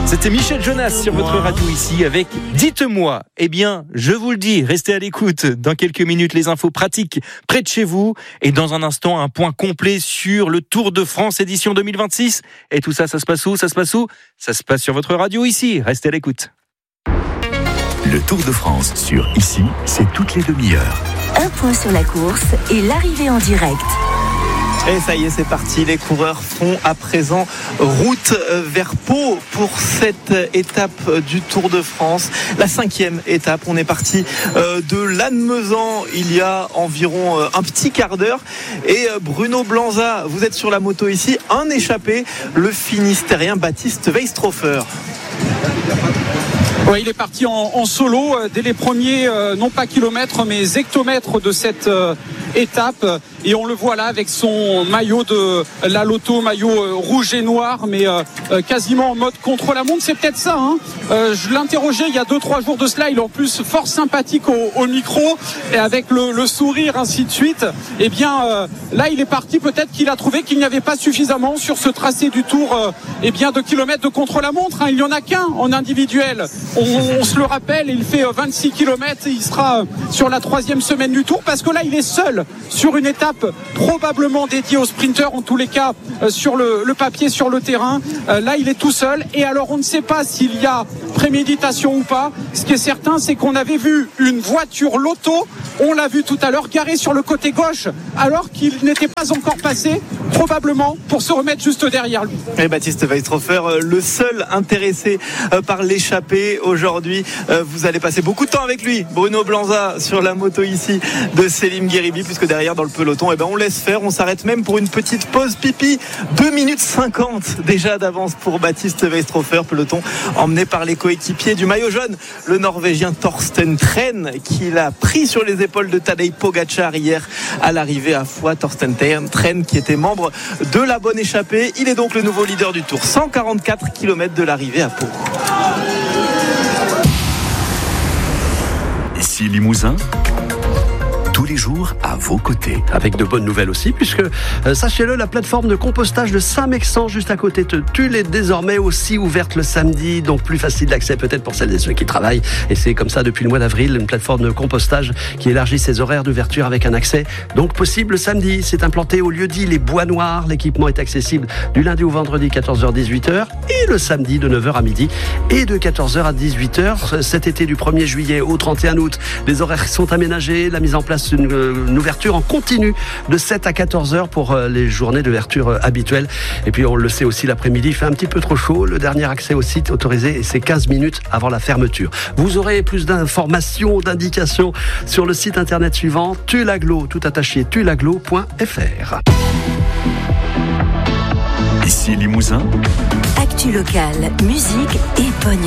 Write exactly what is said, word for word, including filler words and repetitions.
C'était Michel Jonas sur votre radio ici avec Dites-moi. Eh bien, je vous le dis, restez à l'écoute. Dans quelques minutes, les infos pratiques près de chez vous. Et dans un instant, un point complet sur le Tour de France édition deux mille vingt-six. Et tout ça, ça se passe où? Ça se passe où? Ça se passe sur votre radio ici. Restez à l'écoute. Le Tour de France sur Ici, c'est toutes les demi-heures. Un point sur la course et l'arrivée en direct. Et ça y est, c'est parti. Les coureurs font à présent route vers Pau pour cette étape du Tour de France. La cinquième étape. On est parti de Lannemezan il y a environ un petit quart d'heure. Et Bruno Blanza, vous êtes sur la moto ici. Un échappé, le Finistérien Baptiste Weistrofer. Ouais, il est parti en, en solo euh, dès les premiers, euh, non pas kilomètres, mais hectomètres de cette euh, étape. Et on le voit là avec son maillot de la Lotto, maillot euh, rouge et noir, mais euh, euh, quasiment en mode contre-la-montre. C'est peut-être ça. Hein euh, je l'interrogeais il y a deux trois jours de cela. Il est en plus fort sympathique au, au micro et avec le, le sourire, ainsi de suite. Et bien euh, là, il est parti. Peut-être qu'il a trouvé qu'il n'y avait pas suffisamment sur ce tracé du Tour euh, et bien de kilomètres de contre-la-montre. Hein. Il n'y en a qu'un en individuel. On, on se le rappelle, il fait vingt-six kilomètres. Il sera sur la troisième semaine du Tour parce que là, il est seul sur une étape probablement dédiée aux sprinteurs, en tous les cas euh, sur le, le papier, sur le terrain. Euh, là, il est tout seul. Et alors, on ne sait pas s'il y a préméditation ou pas. Ce qui est certain, c'est qu'on avait vu une voiture Lotto. On l'a vu tout à l'heure garée sur le côté gauche, alors qu'il n'était pas encore passé, probablement pour se remettre juste derrière lui. Et Baptiste Weistrofer, le seul intéressé par l'échappée aujourd'hui. Vous allez passer beaucoup de temps avec lui, Bruno Blanza, sur la moto ici de Selim Gueribi, puisque derrière dans le peloton, eh ben on laisse faire. On s'arrête même pour une petite pause pipi. deux minutes cinquante déjà d'avance pour Baptiste Weistrofer. Peloton emmené par les coéquipiers du maillot jaune, le Norvégien Thorsten Tren, qui l'a pris sur les épaules de Tadej Pogacar hier à l'arrivée à Foix. Thorsten Tren qui était membre de la bonne échappée. Il est donc le nouveau leader du Tour. cent quarante-quatre kilomètres de l'arrivée à Pau. Ici Limousin, tous les jours à vos côtés. Avec de bonnes nouvelles aussi, puisque, euh, sachez-le, la plateforme de compostage de Saint-Mexan, juste à côté de Tulle, est désormais aussi ouverte le samedi, donc plus facile d'accès peut-être pour celles et ceux qui travaillent. Et c'est comme ça depuis le mois d'avril, une plateforme de compostage qui élargit ses horaires d'ouverture avec un accès donc possible le samedi. C'est implanté au lieu-dit Les Bois Noirs. L'équipement est accessible du lundi au vendredi quatorze heures dix-huit heures et le samedi de neuf heures à midi et de quatorze heures à dix-huit heures. Cet été du premier juillet au trente et un août, les horaires sont aménagés, la mise en place Une, une ouverture en continu de sept à quatorze heures pour les journées d'ouverture habituelles. Et puis on le sait aussi, l'après-midi il fait un petit peu trop chaud. Le dernier accès au site autorisé, c'est quinze minutes avant la fermeture. Vous aurez plus d'informations, d'indications sur le site internet suivant, Tulaglo, tout attaché, tulaglo point f r. Ici Limousin, Actu locale, musique et pognon.